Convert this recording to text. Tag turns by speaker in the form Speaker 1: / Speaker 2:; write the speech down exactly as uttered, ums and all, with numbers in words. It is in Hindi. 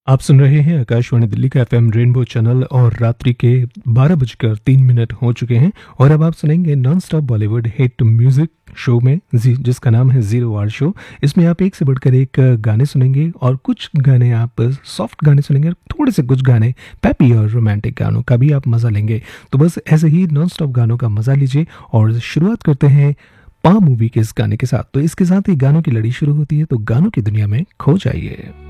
Speaker 1: आप सुन रहे हैं आकाशवाणी दिल्ली का एफएम रेनबो चैनल और रात्रि के बारह बजकर तीन मिनट हो चुके हैं और अब आप सुनेंगे non stop Bollywood hit music show में जी जिसका नाम है जीरो आवर शो। इसमें आप एक से बढ़कर एक गाने सुनेंगे और कुछ गाने आप सॉफ्ट गाने सुनेंगे और थोड़े से कुछ गाने पैपी और रोमांटिक गानों का भी आप मज़ा लेंगे। तो बस ऐसे ही नॉन स्टॉप गानों का मज़ा लीजिए और शुरुआत करते हैं पा मूवी के इस गाने के साथ। तो इसके साथ ही गानों की लड़ी शुरू होती है, तो गानों की दुनिया में खो जाइए।